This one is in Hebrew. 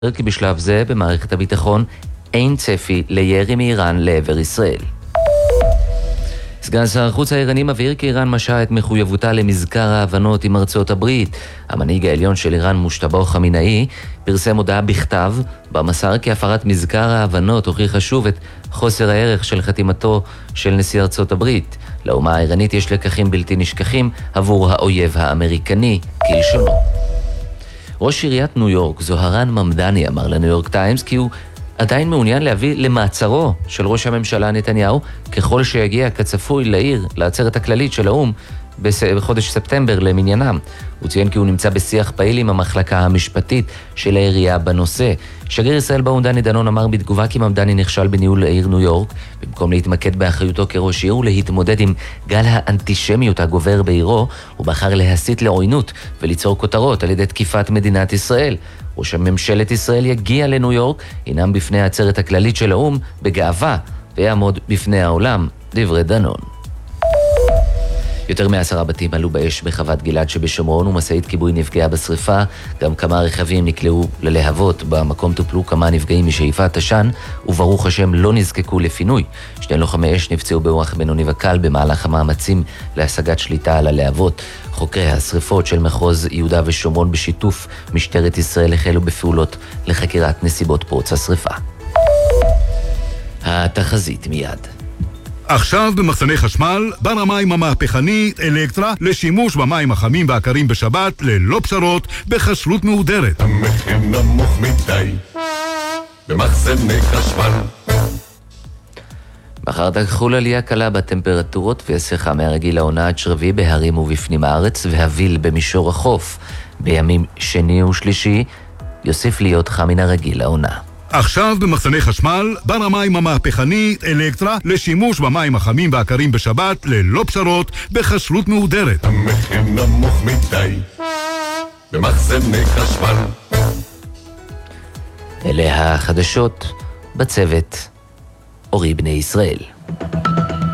כי בשלב זה במערכת הביטחון אין צפי לירי מאיראן לעבר ישראל. סגן שר החוץ האיראני מבהיר כי איראן משעה את מחויבותה למזכר ההבנות עם ארצות הברית. המנהיג העליון של איראן מושתבא חמינאי פרסם הודעה בכתב במסר כי הפרת מזכר ההבנות הוכיחה שוב את חוסר הערך של חתימתו של נשיא ארצות הברית. לאומה האיראנית יש לקחים בלתי נשכחים עבור האויב האמריקני כלשונו. ראש עיריית ניו יורק זוהרן ממדני אמר לניו יורק טיימס כי הוא עדיין מעוניין להביא למעצרו של ראש הממשלה נתניהו ככל שיגיע כצפוי לעיר, לעצרת הכללית של האו"ם בחודש ספטמבר למניינם. הוא ציין כי הוא נמצא בשיח פעיל עם המחלקה המשפטית של העירייה בנושא. שגריר ישראל באו"ם דני דנון אמר בתגובה כי ממדני נכשל בניהול העיר ניו יורק, במקום להתמקד באחריותו כראש עיר ולהתמודד עם גל האנטישמיות הגובר בעירו, הוא בחר להסית לעוינות וליצור כותרות על ידי תקיפת מדינת ישראל. ראש ממשלת ישראל יגיע לניו יורק, ינאם בפני העצרת הכללית של האו"ם בגאווה ויעמוד בפני העולם, דברי דנון. יותר מ10 בתים עלו באש בחוות גלעד שבשומרון ומשאית כיבוי נפגעה בשריפה. גם כמה רכבים נקלעו ללהבות. במקום טופלו כמה נפגעים משאיפת עשן וברוך השם לא נזקקו לפינוי. 2 לוחמי אש נפצעו באורח בינוני וקל במהלך המאמצים להשגת שליטה על הלהבות. חוקרי השריפות של מחוז יהודה ושומרון בשיתוף משטרת ישראל החלו בפעולות לחקירת נסיבות פרוץ השריפה. התחזית מיד. עכשיו במחסני חשמל, בר המים המהפכני אלקטרה לשימוש במים החמים והקרים בשבת ללא פשרות בחשלות מהודרת. המחיר נמוך מדי במחסני חשמל. מחר תחול עלייה קלה בטמפרטורות ויסחה מהרגיל לעונה עד שרבי בהרים ובפנים הארץ והביל במישור החוף. בימים שני ושלישי יוסיף להיות חם מן הרגיל לעונה. עכשיו במחסני חשמל, בר המים המהפכני אלקטרה לשימוש במים החמים והקרים בשבת ללא פשרות בחשלות מהודרת. המחיר נמוך מדי במחסני חשמל. אלה החדשות בצוות אורי בני ישראל.